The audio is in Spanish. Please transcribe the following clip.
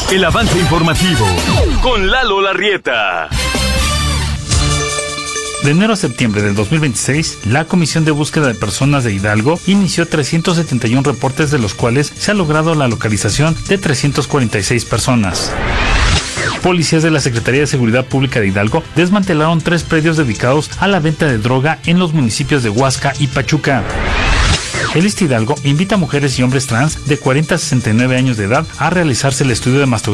El avance informativo con Lalo Larrieta. De enero a septiembre del 2026, la Comisión de Búsqueda de Personas de Hidalgo inició 371 reportes, de los cuales se ha logrado la localización de 346 personas. Policías de la Secretaría de Seguridad Pública de Hidalgo desmantelaron 3 predios dedicados a la venta de droga en los municipios de Huasca y Pachuca. El ISSSTE Hidalgo invita a mujeres y hombres trans de 40 a 69 años de edad a realizarse el estudio de mastografía